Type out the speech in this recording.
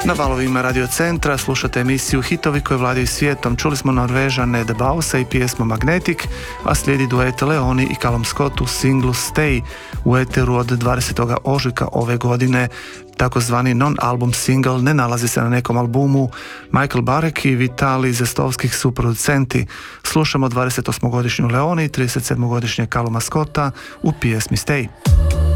Na valovima Radio Centra slušate emisiju Hitovi koji vladaju svijetom. Čuli smo Norvežane The Bausa i pjesmu Magnetic, a slijedi duet Leoni i Callum Scott u singlu Stay u eteru od 20. ožujka ove godine. Takozvani non-album single ne nalazi se na nekom albumu. Michael Barek i Vitali Zestovskih su producenti. Slušamo 28-godišnju Leoni i 37-godišnje Calluma Scotta u pjesmi Stay.